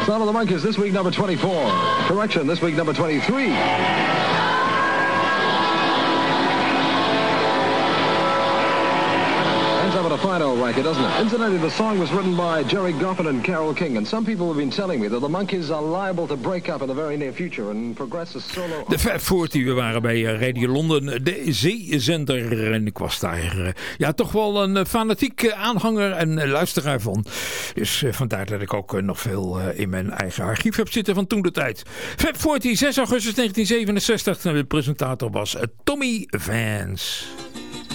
Son of the Monkeys, this week number 24. Correction, this week number 23. Up a fine old record, doesn't it? Incidentally, the song was written by Jerry Goffin and Carole King, and some people have been telling me that the Monkees are liable to break up in the very near future and progress as solo. De 540, we waren bij Radio Londen, de zeezender, en ik was daar toch wel een fanatiek aanhanger en luisteraar van. Dus vandaar dat ik ook nog veel in mijn eigen archief heb zitten van toen de tijd. 540, 6 augustus 1967, de presentator was Tommy Vance.